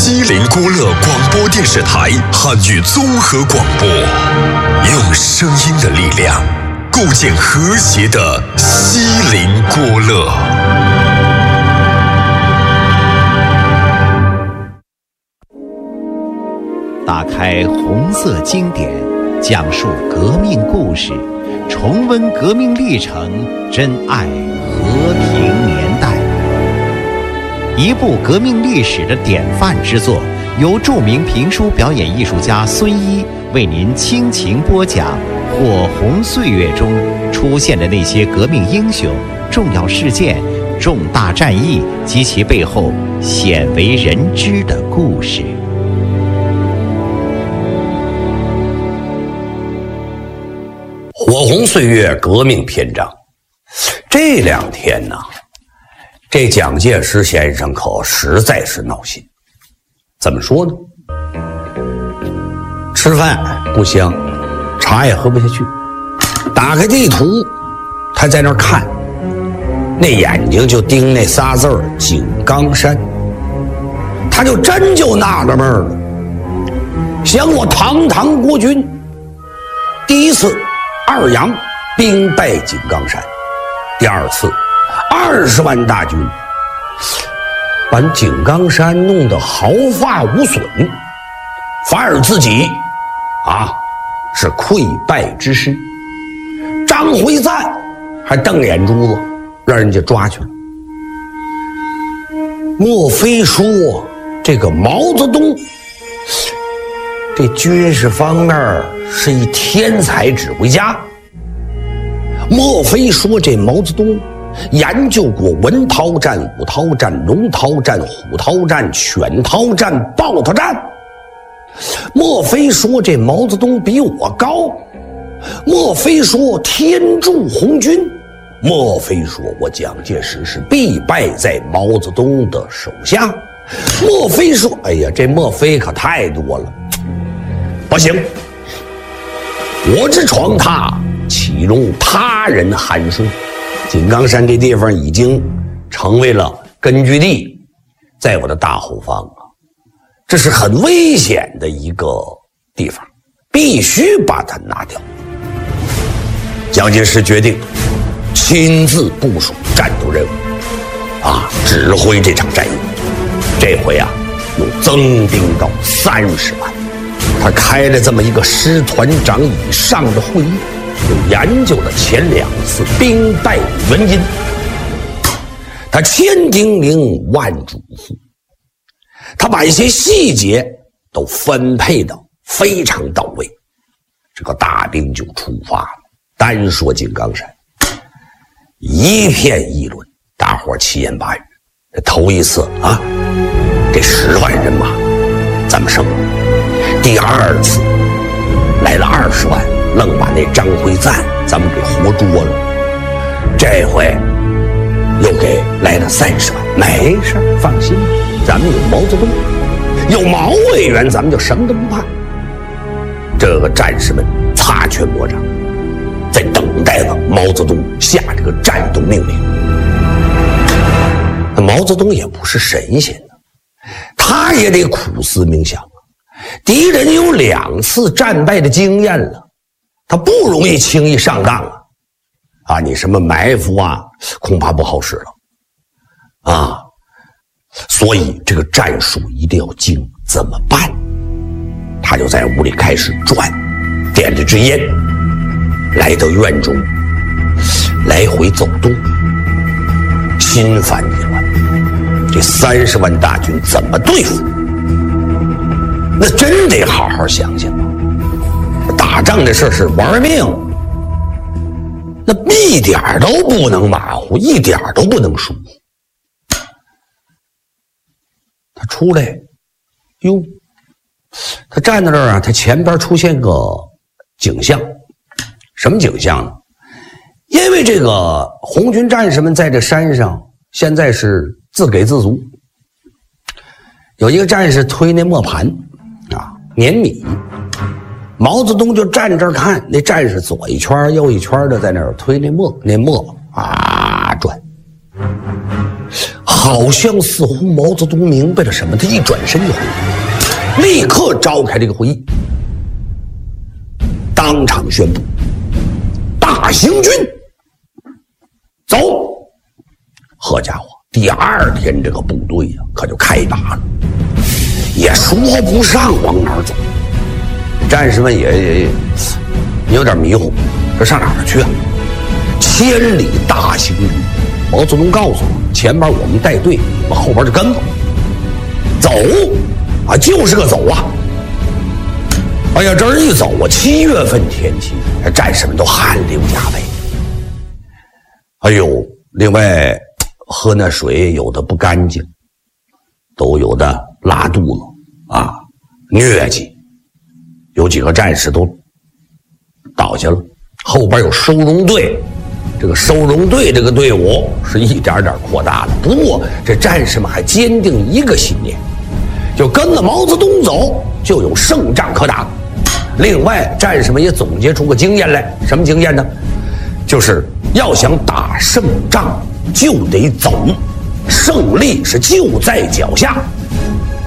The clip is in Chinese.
西林郭勒广播电视台汉语综合广播，用声音的力量构建和谐的西林郭勒。 打开红色经典，讲述革命故事，重温革命历程，珍爱和平年代。一部革命历史的典范之作，由著名评书表演艺术家孙一为您倾情播讲火红岁月中出现的那些革命英雄、重要事件、重大战役及其背后鲜为人知的故事。 火红岁月革命篇章，这两天呢，这蒋介石先生可实在是闹心。怎么说呢？吃饭不香，茶也喝不下去。打开地图，他在那儿看，那眼睛就盯那仨字儿“井冈山”，他就真就纳了闷了。想我堂堂国军，第一次二杨兵败井冈山，第二次20万大军把井冈山弄得毫发无损，反而自己是溃败之师。张回赞还瞪眼珠子让人家抓去了。莫非说这个毛泽东这军事方面是一天才指挥家？莫非说这毛泽东研究过文韬战、武韬战、龙韬战、虎韬战、犬韬战、豹韬战？莫非说这毛泽东比我高？莫非说天助红军？莫非说我蒋介石是必败在毛泽东的手下？莫非说，哎呀，这莫非可太多了。不行，我之闯榻，岂容他人寒说？井冈山这地方已经成为了根据地，在我的大后方啊，这是很危险的一个地方，必须把它拿掉。蒋介石决定亲自部署战斗任务，指挥这场战役。这回又增兵到30万。他开了这么一个师团长以上的会议，又研究了前2次兵败原因。他千叮咛万嘱咐，他把一些细节都分配得非常到位。这个大兵就出发了。单说井冈山，一片议论，大伙七言八语。头一次这10万人马咱们胜了。第二次来了20万，愣把那张辉赞咱们给活捉了。这回又给来了30万，没事，放心，咱们有毛泽东，有毛委员，咱们就什么都不怕。这个战士们擦拳磨掌，在等待着毛泽东下这个战斗命令。那毛泽东也不是神仙呢，他也得苦思冥想。敌人有2次战败的经验了，他不容易轻易上当你什么埋伏恐怕不好使了所以这个战术一定要精。怎么办？他就在屋里开始转，点了支烟，来到院中，来回走动，心烦意乱。这30万大军怎么对付？那真得好好想想打仗这事是玩命，那一点都不能马虎，一点都不能疏忽。他出来，哟，他站在那儿他前边出现个景象。什么景象呢？因为这个红军战士们在这山上现在是自给自足，有一个战士推那磨盘碾米，毛泽东就站这儿看，那战士左一圈右一圈的在那儿推那磨转， 好像似乎毛泽东明白了什么，他一转身就回来，立刻召开这个会议，当场宣布大行军走。好家伙，第二天这个部队呀，可就开拔了，也说不上往哪儿走。战士们也有点迷糊，这上哪儿去啊？千里大行军，毛泽东告诉我，前边我们带队，我后边就跟着走啊，就是个走啊。哎呀，这一走啊，7月份天气，战士们都汗流浃背。哎呦，另外喝那水有的不干净，都有的拉肚子啊，疟疾，有几个战士都倒下了。后边有收容队，这个收容队这个队伍是一点点扩大的。不过这战士们还坚定一个信念，就跟着毛泽东走，就有胜仗可打。另外，战士们也总结出个经验来，什么经验呢？就是要想打胜仗就得走，胜利是就在脚下。